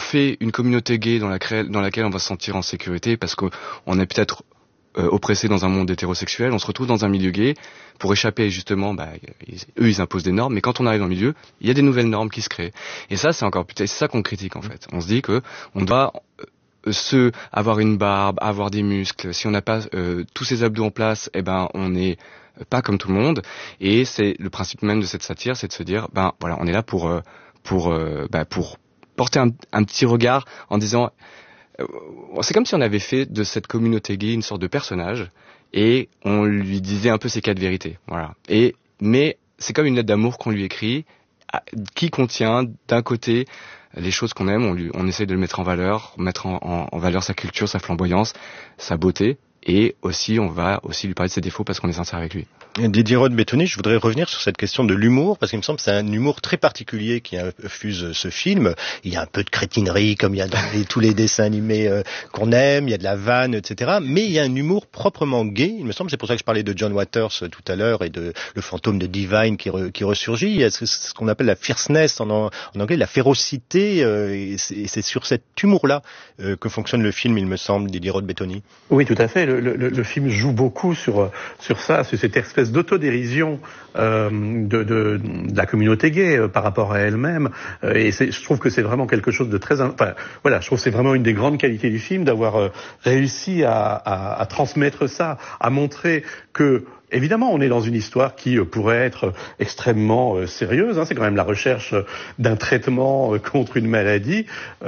fait une communauté gay dans laquelle on va se sentir en sécurité parce qu'on est peut-être oppressé dans un monde hétérosexuel, on se retrouve dans un milieu gay pour échapper justement, ils imposent des normes, mais quand on arrive dans le milieu, il y a des nouvelles normes qui se créent. Et ça, c'est ça qu'on critique en fait. On se dit que on doit avoir une barbe, avoir des muscles. Si on n'a pas tous ces abdos en place, on n'est pas comme tout le monde. Et c'est le principe même de cette satire, c'est de se dire, on est là pour porter un petit regard en disant, c'est comme si on avait fait de cette communauté gay une sorte de personnage et on lui disait un peu ses 4 vérités. Voilà. Mais c'est comme une lettre d'amour qu'on lui écrit, qui contient d'un côté les choses qu'on aime, on essaie de le mettre en valeur, mettre en valeur sa culture, sa flamboyance, sa beauté, et aussi on va aussi lui parler de ses défauts parce qu'on est sincère avec lui. Didier Roth-Bettoni, je voudrais revenir sur cette question de l'humour, parce qu'il me semble que c'est un humour très particulier qui infuse ce film. Il y a un peu de crétinerie, comme il y a dans tous les dessins animés qu'on aime, il y a de la vanne, etc. Mais il y a un humour proprement gay, il me semble, c'est pour ça que je parlais de John Waters tout à l'heure, et de le fantôme de Divine qui ressurgit. Il y a ce qu'on appelle la fierceness en anglais, la férocité, et c'est sur cet humour-là que fonctionne le film, il me semble, Didier Roth-Bettoni. Oui, tout à fait. Le film joue beaucoup sur ça, sur cette espèce d'autodérision de la communauté gay par rapport à elle-même. Et je trouve que c'est vraiment quelque chose de très... je trouve que c'est vraiment une des grandes qualités du film, d'avoir réussi à transmettre ça, à montrer que... Évidemment, on est dans une histoire qui pourrait être extrêmement sérieuse. C'est quand même la recherche d'un traitement contre une maladie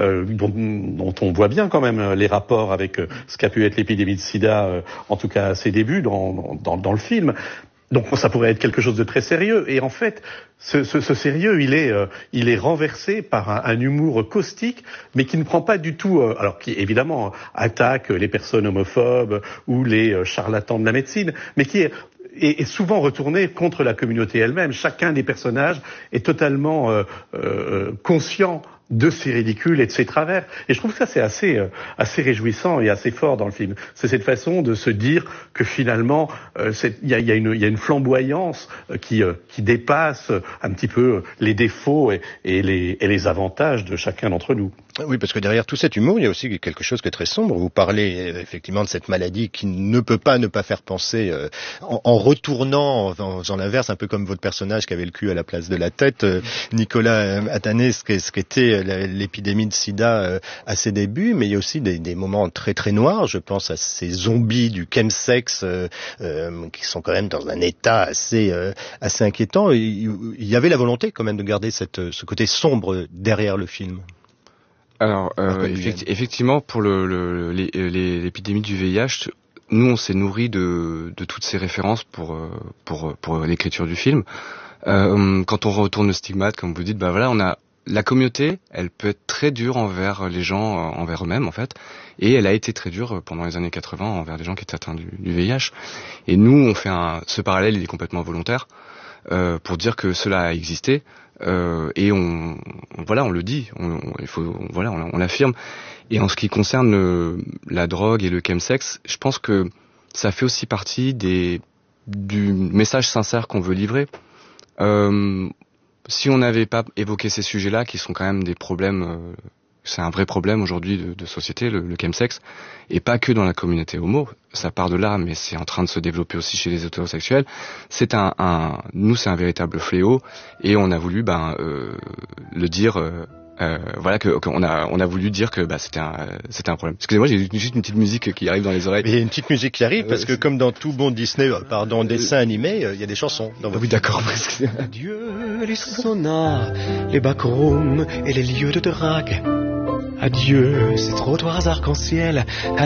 dont on voit bien quand même les rapports avec ce qu'a pu être l'épidémie de sida, en tout cas à ses débuts dans le film. Donc ça pourrait être quelque chose de très sérieux. Et en fait, ce sérieux, il est renversé par un humour caustique, mais qui ne prend pas du tout, alors qui évidemment attaque les personnes homophobes ou les charlatans de la médecine, mais qui est souvent retourné contre la communauté elle-même. Chacun des personnages est totalement conscient de ses ridicules et de ses travers. Et je trouve que ça, c'est assez réjouissant et assez fort dans le film. C'est cette façon de se dire que finalement, il y a une flamboyance qui dépasse un petit peu les défauts et les avantages de chacun d'entre nous. Oui, parce que derrière tout cet humour, il y a aussi quelque chose qui est très sombre. Vous parlez effectivement de cette maladie qui ne peut pas ne pas faire penser, en retournant, en faisant l'inverse, un peu comme votre personnage qui avait le cul à la place de la tête, Nicolas Atané, ce qu'était l'épidémie de sida à ses débuts, mais il y a aussi des moments très très noirs. Je pense à ces zombies du chemsex qui sont quand même dans un état assez inquiétant. Il y avait la volonté quand même de garder ce côté sombre derrière le film. Alors, effectivement, pour l'épidémie du VIH, nous, on s'est nourri de toutes ces références pour l'écriture du film. Quand on retourne le stigmate, comme vous dites, on a la communauté, elle peut être très dure envers les gens, envers eux-mêmes, en fait. Et elle a été très dure pendant les années 80 envers les gens qui étaient atteints du VIH. Et nous, on fait ce parallèle, il est complètement volontaire, pour dire que cela a existé. Et on le dit, on l'affirme. Et en ce qui concerne la drogue et le chemsex, je pense que ça fait aussi partie du message sincère qu'on veut livrer. Si on n'avait pas évoqué ces sujets-là, qui sont quand même des problèmes, c'est un vrai problème aujourd'hui de société, le chemsex, et pas que dans la communauté homo, ça part de là, mais c'est en train de se développer aussi chez les hétérosexuels. C'est nous, c'est un véritable fléau, et on a voulu le dire. On a voulu dire que c'était un problème. Excusez-moi, j'ai juste une petite musique qui arrive dans les oreilles. Il y a une petite musique qui arrive parce que comme dans tout bon dessin animé, il y a des chansons. Oui, d'accord. Adieu les saunas, les backrooms et les lieux de drague. Adieu ces trottoirs arc-en-ciel.